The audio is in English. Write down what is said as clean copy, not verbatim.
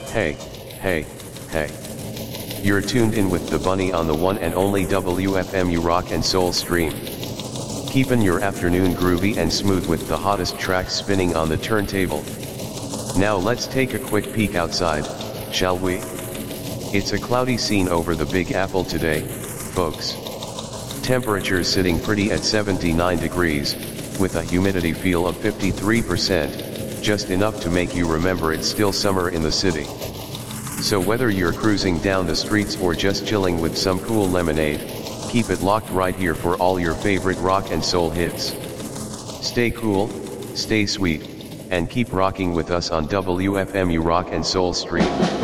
Hey, hey, hey. You're tuned in with the bunny on the one and only WFMU Rock and Soul stream. Keeping your afternoon groovy and smooth with the hottest tracks spinning on the turntable. Now let's take a quick peek outside, shall we? It's a cloudy scene over the Big Apple today, folks. Temperatures sitting pretty at 79 degrees, with a humidity feel of 53%, just enough to make you remember it's still summer in the city. So whether you're cruising down the streets or just chilling with some cool lemonade, keep it locked right here for all your favorite rock and soul hits. Stay cool, stay sweet, and keep rocking with us on WFMU Rock and Soul Stream.